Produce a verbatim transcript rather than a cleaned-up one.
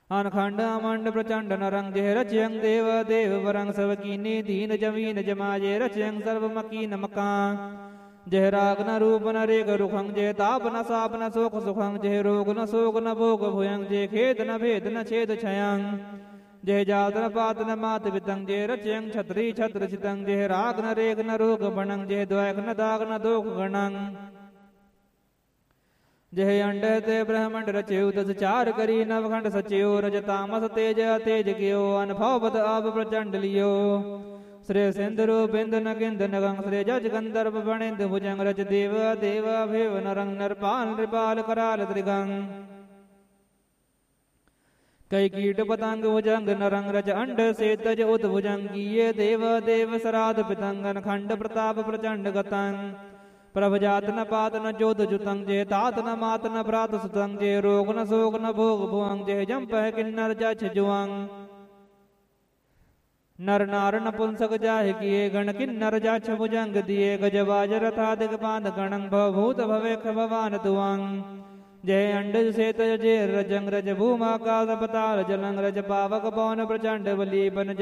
अनखंड almond प्रचंड नरंग जेह रचयं देव देव वरंग सब कीनी दीन जमीन जमा जे रचयं सर्व मकीन मका जह राग न रूप न रेग रुखं जह ताप न साप न शोक सुखं जह रोग न शोक न भोग भुयं जह खेद न भेद न छेद छयं जह जात न पात न मात वितंग जह रचयं छत्री छत्र चितंग जह राग न रेग न रोग बणंग जह द्वैक न दाग न दोख गणंग जह अंड ते ब्रह्मंड रच्यो दस चार करी नवखंड सच्यो रज तामस तेज तेज कियो अनुभव बद आप प्रचंड लियो श्रे सिंधु बिंद न गिंद नगं श्रे जज गंधर्व बणिंद भुजंग रच देव देव भेव नरंग नरपाल नृपाल कराल त्रिगंग कई कीट पतंग भुजंग नरंग रच अंड से तज उत भुजंगीय देव देव सराध पितंगन खंड प्रताप प्रचंड गतंग प्रभ जात न पात न जोध जुतंग जे तात न मात न भ्रात सुतंग जे रोग न शोक न भोग भुअंग जे जंप किन्नर जछ जुअंग नर नार न पुंसक जाहि किए गण किन्नर जाछ भुजंग दिए गजबाज रथादिक बांध गणंग भवभूत भवेख भवान तुअंग जय अंडज से तज जे रजंग रज भूमाकाश पताल जलंग रज पावक पवन प्रचंड बली बन